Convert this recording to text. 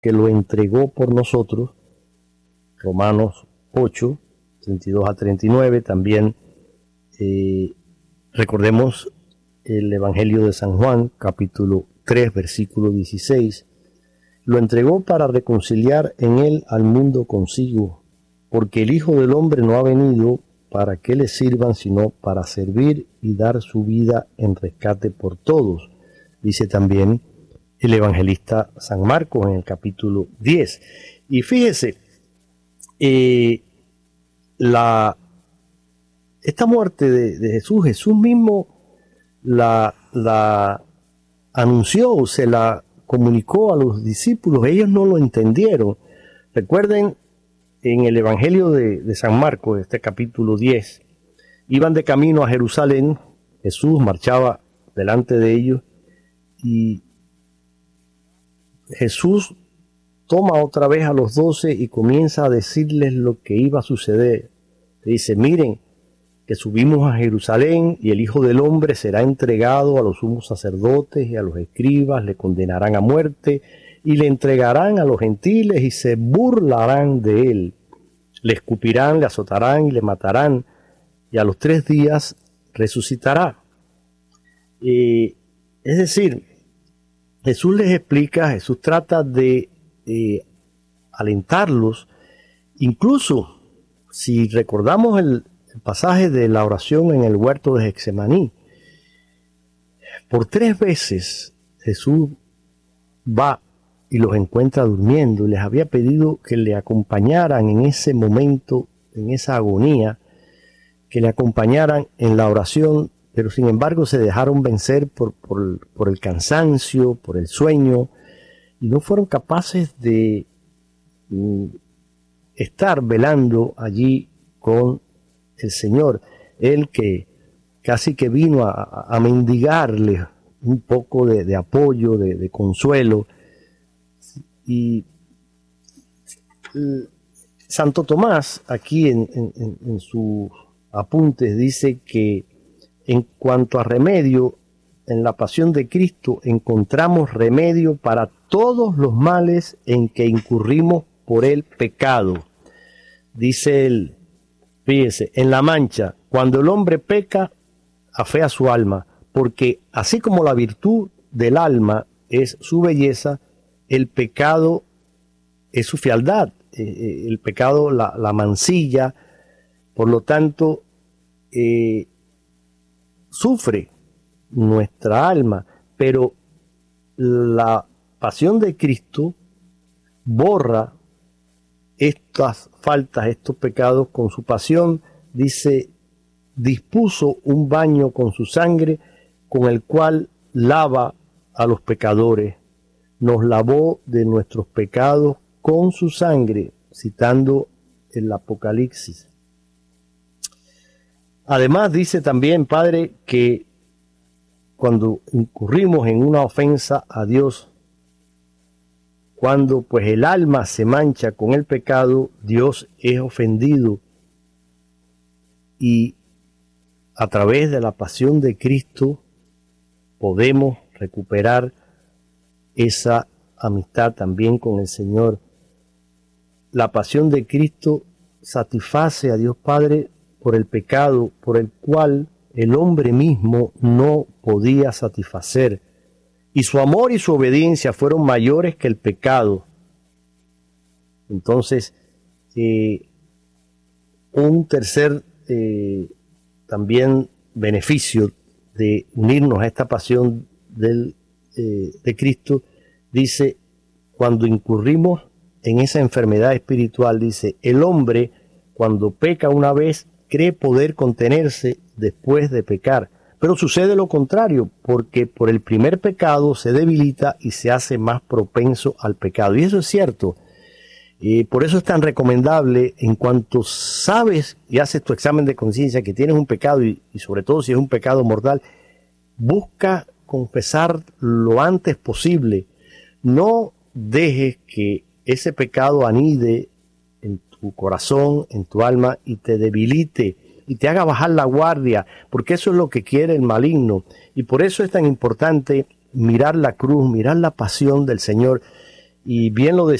que lo entregó por nosotros. Romanos 8, 32 a 39. También recordemos el Evangelio de San Juan, capítulo 3, versículo 16. Lo entregó para reconciliar en él al mundo consigo, porque el Hijo del Hombre no ha venido para que le sirvan, sino para servir y dar su vida en rescate por todos, dice también el evangelista San Marcos en el capítulo 10. Y fíjese, esta muerte de Jesús mismo la anunció, se la comunicó a los discípulos. Ellos no lo entendieron. Recuerden, en el Evangelio de San Marcos, este capítulo 10, iban de camino a Jerusalén. Jesús marchaba delante de ellos y Jesús toma otra vez a los 12 y comienza a decirles lo que iba a suceder. Dice: miren, que subimos a Jerusalén y el Hijo del Hombre será entregado a los sumos sacerdotes y a los escribas, le condenarán a muerte y le entregarán a los gentiles y se burlarán de él. Le escupirán, le azotarán y le matarán, y a los 3 días resucitará. Es decir, Jesús les explica, Jesús trata de alentarlos. Incluso, si recordamos el pasaje de la oración en el huerto de Getsemaní, por 3 veces Jesús va y los encuentra durmiendo, y les había pedido que le acompañaran en ese momento, en esa agonía, que le acompañaran en la oración, pero sin embargo se dejaron vencer por el cansancio, por el sueño, y no fueron capaces de estar velando allí con el Señor, Él que casi que vino a mendigarle un poco de apoyo, de consuelo. Y Santo Tomás, aquí en sus apuntes, dice que en cuanto a remedio, en la pasión de Cristo encontramos remedio para todos los males en que incurrimos por el pecado. Dice él, fíjese, en la mancha, cuando el hombre peca, afea su alma, porque así como la virtud del alma es su belleza, el pecado es su fealdad, el pecado la mancilla. Por lo tanto, sufre nuestra alma, pero la pasión de Cristo borra estas faltas, estos pecados con su pasión. Dice, dispuso un baño con su sangre, con el cual lava a los pecadores. Nos lavó de nuestros pecados con su sangre, citando el Apocalipsis. Además dice también, Padre, que cuando incurrimos en una ofensa a Dios, cuando pues el alma se mancha con el pecado, Dios es ofendido, y a través de la pasión de Cristo podemos recuperar esa amistad también con el Señor. La pasión de Cristo satisface a Dios Padre por el pecado por el cual el hombre mismo no podía satisfacer, y su amor y su obediencia fueron mayores que el pecado. Entonces, un tercer también beneficio de unirnos a esta pasión de Cristo, dice, cuando incurrimos en esa enfermedad espiritual, dice, el hombre cuando peca una vez cree poder contenerse después de pecar, pero sucede lo contrario, porque por el primer pecado se debilita y se hace más propenso al pecado. Y eso es cierto. Por eso es tan recomendable, en cuanto sabes y haces tu examen de conciencia que tienes un pecado, y sobre todo si es un pecado mortal, busca confesar lo antes posible. No dejes que ese pecado anide en tu corazón, en tu alma, y te debilite y te haga bajar la guardia, porque eso es lo que quiere el maligno. Y por eso es tan importante mirar la cruz, mirar la pasión del Señor. Y bien lo